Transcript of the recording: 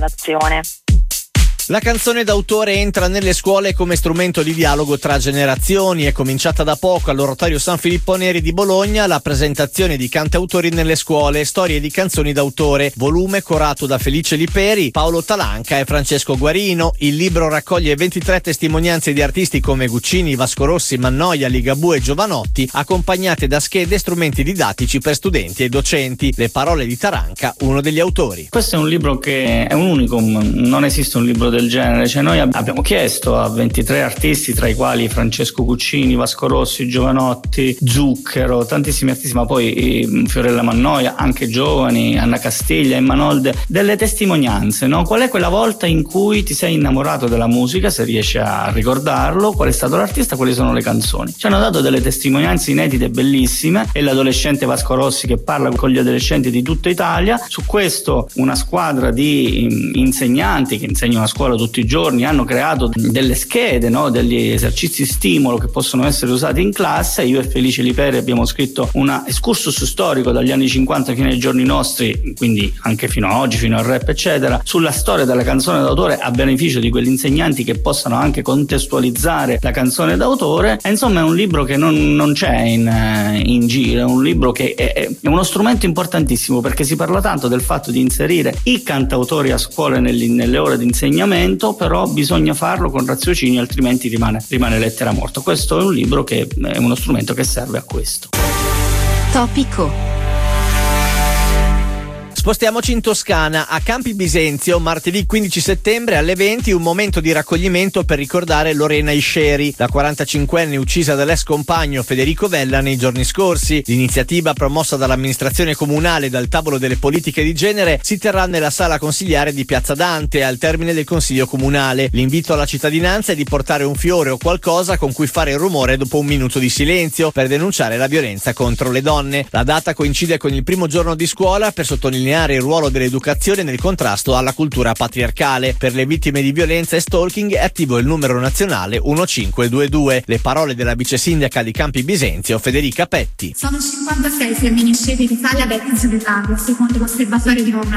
l'azione. La canzone d'autore entra nelle scuole come strumento di dialogo tra generazioni. È cominciata da poco all'Oratorio San Filippo Neri di Bologna la presentazione di cantautori nelle scuole, storie di canzoni d'autore, volume curato da Felice Liperi, Paolo Talanca e Francesco Guarino. Il libro raccoglie 23 testimonianze di artisti come Guccini, Vasco Rossi, Mannoia, Ligabue e Giovanotti, accompagnate da schede e strumenti didattici per studenti e docenti. Le parole di Talanca, uno degli autori. Questo è un libro che è un unicum, non esiste un libro del genere, cioè noi abbiamo chiesto a 23 artisti, tra i quali Francesco Guccini, Vasco Rossi, Giovanotti, Zucchero, tantissimi artisti, ma poi Fiorella Mannoia, anche giovani, Anna Castiglia, Emma Nolde, delle testimonianze, no? Qual è quella volta in cui ti sei innamorato della musica, se riesci a ricordarlo, qual è stato l'artista, quali sono le canzoni. Ci hanno dato delle testimonianze inedite bellissime, e l'adolescente Vasco Rossi che parla con gli adolescenti di tutta Italia. Su questo una squadra di insegnanti che insegnano a scuola tutti i giorni hanno creato delle schede, no? Degli esercizi stimolo che possono essere usati in classe. Io e Felice Liperi abbiamo scritto un excursus storico dagli anni 50 fino ai giorni nostri, quindi anche fino a oggi, fino al rap eccetera, sulla storia della canzone d'autore, a beneficio di quegli insegnanti che possano anche contestualizzare la canzone d'autore. E insomma è un libro che non c'è in giro, è un libro che è uno strumento importantissimo, perché si parla tanto del fatto di inserire i cantautori a scuola nelle ore di insegnamento, però bisogna farlo con raziocinio, altrimenti rimane lettera morta. Questo è un libro che è uno strumento che serve a questo. Topico. Spostiamoci in Toscana, a Campi Bisenzio, martedì 15 settembre alle 20, un momento di raccoglimento per ricordare Lorena Isceri, la 45enne uccisa dall'ex compagno Federico Vella nei giorni scorsi. L'iniziativa, promossa dall'amministrazione comunale e dal tavolo delle politiche di genere, si terrà nella sala consigliare di Piazza Dante al termine del consiglio comunale. L'invito alla cittadinanza è di portare un fiore o qualcosa con cui fare il rumore dopo un minuto di silenzio per denunciare la violenza contro le donne. La data coincide con il primo giorno di scuola per sottolineare il ruolo dell'educazione nel contrasto alla cultura patriarcale. Per le vittime di violenza e stalking è attivo il numero nazionale 1522. Le parole della vice sindaca di Campi Bisenzio, Federica Petti. Sono 56 femminicidi in Italia detti in solitario, secondo l'osservatorio di Roma.